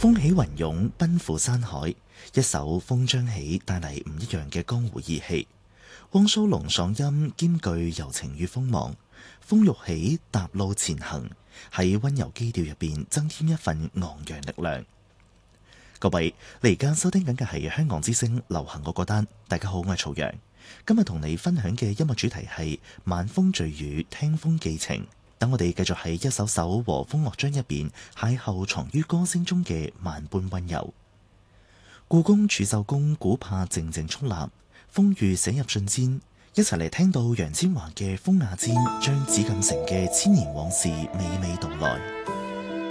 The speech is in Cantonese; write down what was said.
風起雲湧，奔赴山海。一首風將起，帶嚟唔一樣嘅江湖義氣。汪蘇泷爽音兼具柔情與鋒芒，風欲起，踏路前行，喺溫柔基調入邊增添一份昂揚力量。各位，你而家收聽緊嘅係香港之聲流行歌歌單。大家好，我係曹陽，今日同你分享嘅音樂主題係晚風醉雨，聽風寄情。等我哋繼續喺一首首和風樂章入邊邂逅藏於歌聲中嘅萬般溫柔。故宮儲秀宮古柏靜靜矗立，風雨寫入信笺，一齊嚟聽到楊千嬅嘅風雅箋，將紫禁城嘅千年往事娓娓道來。